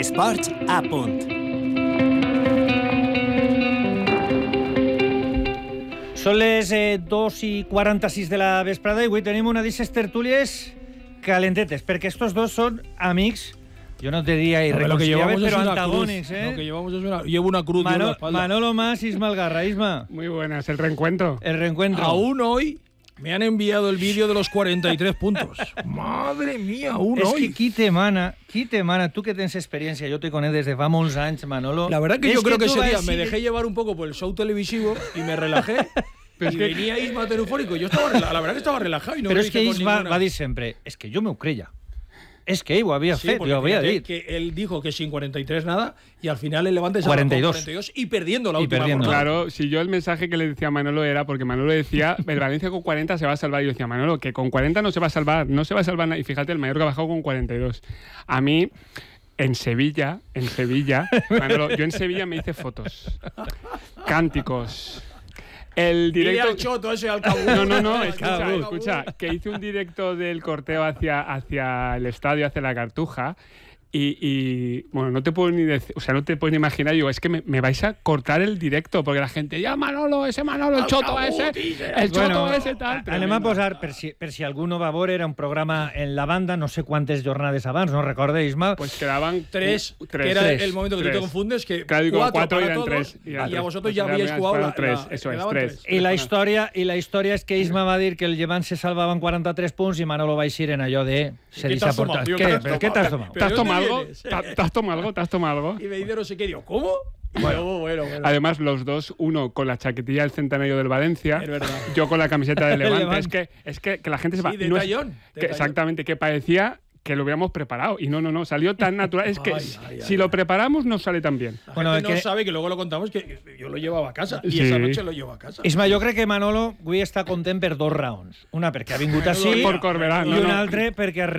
Esports a punt. Són les 2:46 de la vesprada i avui tenim una d'aquestes tertúlies calentetes, perquè estos dos són amics, jo no te diria irreconciliables, pero antagónicos, ¿eh? Lo que llevamos es una... Llevo una cruz en la espalda. Manolo Mas, Isma Algarra. Isma. Muy buenas, el reencuentro. El reencuentro. Aún hoy me han enviado el vídeo de los 43 puntos. Madre mía, aún es hoy. Que qui te mana, tú que tienes experiencia, yo estoy con él desde fa molts anys, Manolo. La verdad que yo creo que ese día me decir... dejé llevar un poco por el show televisivo y me relajé. Pero y venía Isma telefónico, yo estaba la verdad que estaba relajado y no. Pero me es que Isma va a decir siempre, es que yo me ho creia. Es que ell ho havia fet, jo ho havia dit. Que él dijo que sin 43 nada y al final el Levante se 42 y perdiendo la última jornada. Claro, si yo el mensaje que le decía a Manolo era porque Manolo decía, el Valencia con 40 se va a salvar. Y yo decía, Manolo, que con 40 no se va a salvar nada. Y fíjate, el Mallorca bajó con 42. A mí... En Sevilla, Manolo, yo en Sevilla me hice fotos, cánticos, el directo... al choto ese, al cabo. No, escucha, que hice un directo del corteo hacia el estadio, hacia la Cartuja, y bueno, no te puedo ni decir, o sea, no te puedes ni imaginar, digo, es que me vais a cortar el directo, porque la gente, ya Manolo, el choto ese, el choto ese, tal. Anem a posar, per si algú no va veure, era un programa en la banda, no sé quantes jornades abans, no recorda, Isma? Pues quedaban tres, que era el momento que tú te confundes, que claro, digo, cuatro eran todos, tres, y a vosotros ya habíais jugado tres. Tres. I la història és que Isma va dir que el Llevant se salvava en 43 punts i Manolo va eixir en allò de... ¿Qué t'has tomado? ¿Qué t'has tomado? ¿Te has tomado algo? Y me dice no sé qué, digo, ¿cómo? Bueno. Además, los dos, uno con la chaquetilla del centenario del Valencia, es verdad. Yo con la camiseta del Levante. Es que la gente se va... Sí, de tallón. Exactamente, que parecía que lo hubiéramos preparado. Y no, salió tan natural. Es que si lo preparamos, no sale tan bien. La gente no sabe, que luego lo contamos, que yo lo llevaba a casa. Y esa noche lo llevo a casa. Isma, jo crec que Manolo avui està content per dos raons. Una, perquè ha vingut així, por Corberán, i una altra, perquè